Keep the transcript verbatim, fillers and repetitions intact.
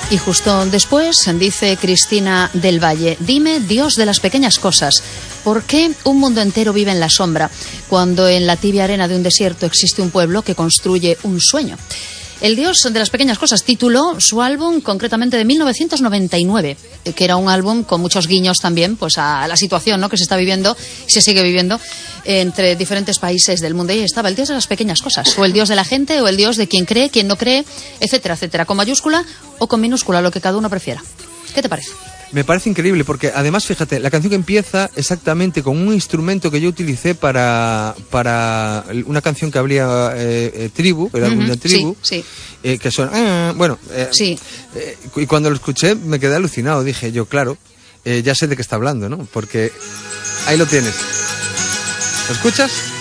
Y justo después dice Cristina del Valle: dime, Dios de las pequeñas cosas, ¿por qué un mundo entero vive en la sombra cuando en la tibia arena de un desierto existe un pueblo que construye un sueño? El Dios de las pequeñas cosas tituló su álbum concretamente de mil novecientos noventa y nueve, que era un álbum con muchos guiños también pues a la situación, ¿no?, que se está viviendo y se sigue viviendo entre diferentes países del mundo. Y estaba el Dios de las pequeñas cosas, o el Dios de la gente, o el Dios de quien cree, quien no cree, etcétera, etcétera, con mayúscula o con minúscula, lo que cada uno prefiera. ¿Qué te parece? Me parece increíble porque además, fíjate, la canción empieza exactamente con un instrumento que yo utilicé para, para una canción que habría eh, eh, Tribu, el álbum uh-huh, de Tribu, sí, sí. Eh, que suena, eh, bueno, eh, sí. eh, y cuando lo escuché me quedé alucinado, dije yo, claro, eh, ya sé de qué está hablando, ¿no? Porque ahí lo tienes. ¿Lo escuchas?